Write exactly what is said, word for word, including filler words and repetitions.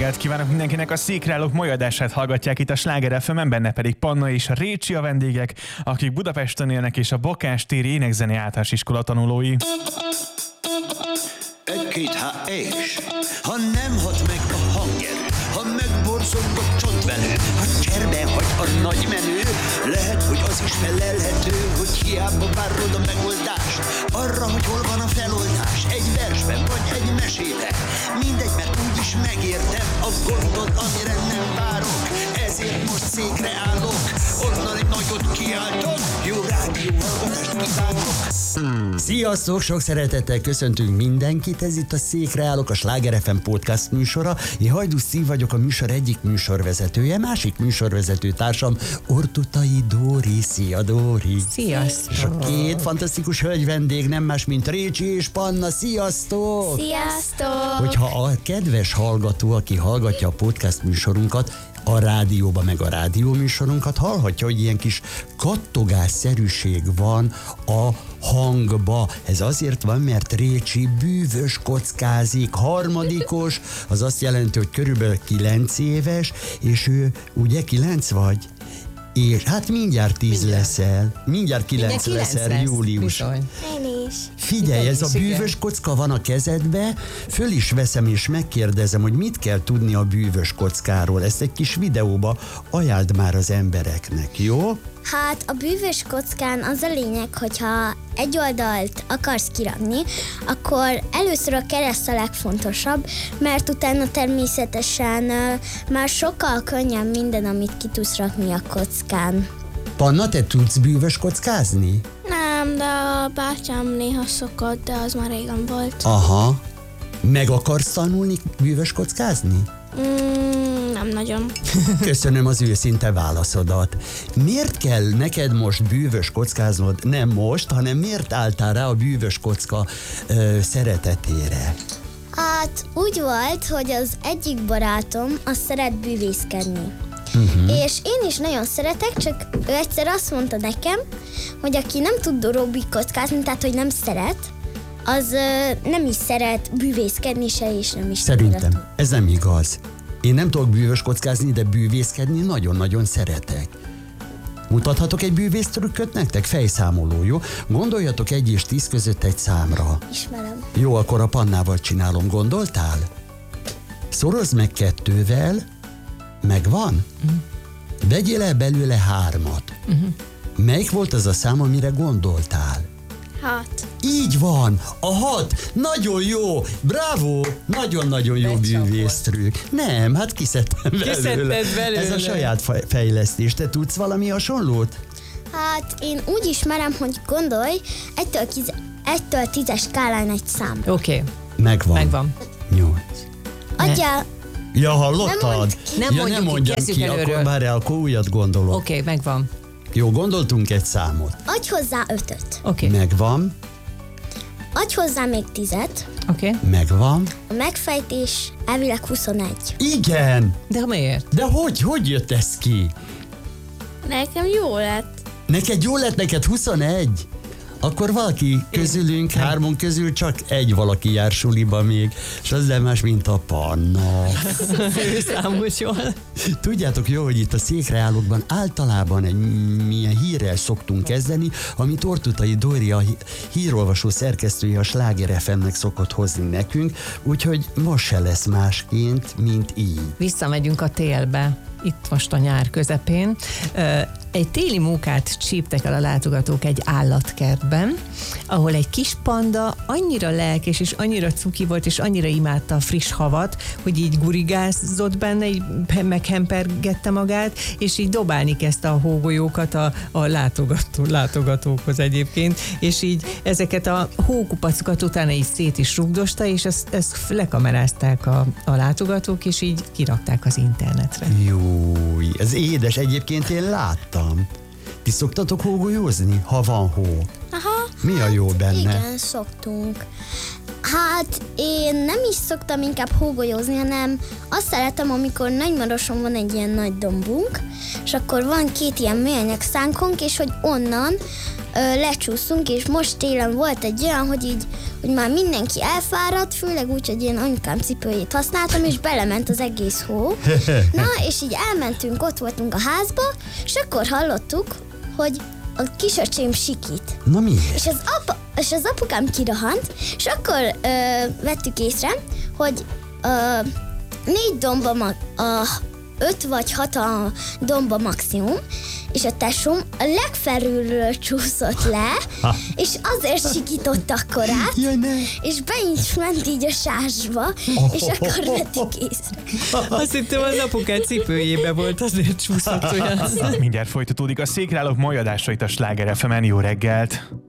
reggelt kívánok mindenkinek, a Székreállók mai adását hallgatják itt a Sláger ef em-en, benne pedig Panna és a Récsi a vendégek, akik Budapesten élnek és a Bakás téri énekzeni általános iskola tanulói. Egy-két há és ha nem hat meg a hangerő, ha megborzong a csontvelő, ha cserben hagy a nagy menő, lehet, hogy az is felelhető, hogy hiába várod a megoldást, arra, hogy hol van a feloldás, egy versben vagy egy mesében, mindegy, mert úgyis megértem a gondot, amire nem várok, ezért most székre állok, onnan egy nagyot kiáltok, jó rádió hallgatást kívánok. Sziasztok, sok szeretettel köszöntünk mindenkit, ez itt a Székre állok, a Sláger ef em podcast műsora. Én Hajdú Szív vagyok, a műsor egyik műsorvezetője, másik műsorvezető társam Ortutai Dóri. Szia, Dóri! Sziasztok! És a két fantasztikus hölgy vendég nem más, mint Récsi és Panna. Sziasztok! Sziasztok! Hogyha a kedves hallgató, aki hallgatja a podcast műsorunkat, a rádióba, meg a rádió műsorunkat hallhatja, hogy ilyen kis kattogásszerűség van a hangba. Ez azért van, mert Récsi bűvös kockázik, harmadikos, az azt jelenti, hogy körülbelül kilenc éves, és ő ugye kilenc vagy? És hát mindjárt tíz mindjárt. leszel. Mindjárt kilenc leszel, lesz, július. Bizony. Én is. Figyelj, ez a bűvös kocka van a kezedbe, föl is veszem és megkérdezem, hogy mit kell tudni a bűvös kockáról. Ezt egy kis videóba ajánld már az embereknek, jó? Hát a bűvös kockán az a lényeg, hogyha egy oldalt akarsz kirakni, akkor először a kereszt a legfontosabb, mert utána természetesen uh, már sokkal könnyebb minden, amit ki tudsz rakni a kockán. Panna, te tudsz bűvös kockázni? Nem, de a bátyám néha szokott, de az már régen volt. Aha. Meg akarsz tanulni bűvös kockázni? Mm, nem nagyon. Köszönöm az őszinte válaszodat. Miért kell neked most bűvös kockáznod? Nem most, hanem miért álltál rá a bűvös kocka ö, szeretetére? Hát úgy volt, hogy az egyik barátom az szeret bűvészkedni. Uh-huh. És én is nagyon szeretek, csak ő egyszer azt mondta nekem, hogy aki nem tud Rubik kockázni, tehát hogy nem szeret, az ö, nem is szeret bűvészkedni se, és nem is Szerintem tud. ez nem igaz. Én nem tudok bűvös kockázni, de bűvészkedni nagyon-nagyon szeretek. Mutathatok egy bűvész trükköt nektek? Fejszámoló, jó? Gondoljatok egy és tíz között egy számra. Ismerem. Jó, akkor a Pannával csinálom. Gondoltál? Szorozd meg kettővel. Megvan? Uh-huh. Vegyél el belőle hármat. Uh-huh. Melyik volt az a szám, amire gondoltál? Hát. Így van, a hat. Nagyon jó, bravo, nagyon-nagyon jó bűvésztrükk. Nem, hát kiszedtem belőle. belőle. Ez a saját fejlesztés. Te tudsz valami hasonlót? Hát én úgy ismerem, hogy gondolj, egytől, kiz- egytől tízes skálán egy szám. Oké, okay. Megvan. megvan. Nyolc. Adjál, Ja, hallottad? Nem mondd ki. Nem ja, mondjuk nem ki, mondjam kezdjük ki, előről. akkor várjál, akkor újat gondolok. Oké, okay, megvan. Jó, gondoltunk egy számot. adj hozzá ötöt. Oké, okay. Megvan, Adj hozzá még tízet. oké. Okay. megvan. A megfejtés elvileg huszonegy. Igen, De miért? de hogy, hogy jött ez ki? Nekem jó lett. Neked jó lett, neked huszonegy? Akkor valaki közülünk, hármon közül csak egy valaki jár suliba még, és az nem más, mint a Panna. Ő számos jól. Tudjátok jó, hogy itt a Székreállókban általában egy milyen hírrel szoktunk kezdeni, amit Ortutai Dóri, a hírolvasó szerkesztője a Sláger ef em-nek szokott hozni nekünk, úgyhogy most se lesz másként, mint így. Visszamegyünk a télbe, itt most a nyár közepén. Egy téli mókát csíptek el a látogatók egy állatkertben, ahol egy kis panda annyira lelkes, és annyira cuki volt, és annyira imádta a friss havat, hogy így gurigázott benne, így meghempergette magát, és így dobálni kezdte a hógolyókat a, a látogató, látogatókhoz egyébként, és így ezeket a hókupacokat utána így szét is rugdosta, és ezt, ezt lekamerázták a, a látogatók, és így kirakták az internetre. Júj, ez édes, egyébként én láttam. Ti szoktatok hógolyózni, ha van hó? Aha. Mi a jó benne? Igen, szoktunk. Hát én nem is szoktam inkább hógolyózni, hanem azt szeretem, amikor Nagymaroson van egy ilyen nagy dombunk, és akkor van két ilyen műanyag szánkunk, és hogy onnan ö, lecsúszunk, és most télen volt egy olyan, hogy így, hogy már mindenki elfáradt, főleg úgy, hogy én anyukám cipőjét használtam, és belement az egész hó. Na, és így elmentünk, ott voltunk a házba, és akkor hallottuk, hogy a kisöcsém sikít. Na miért? És az, apa, és az apukám kirahant, és akkor ö, vettük észre, hogy ö, négy domba, ma, a, öt vagy hat a domba maximum, és a tesóm a legfelülről csúszott le, Ha. és azért sikított akkorát, Jaj, ne. és be is ment így a sásba, és akkor vettük észre. Azt hittem, az apukád cipőjébe volt, azért csúszott olyan. Mindjárt folytatódik a Székrállók mai adása itt a Sláger ef emen. Jó reggelt!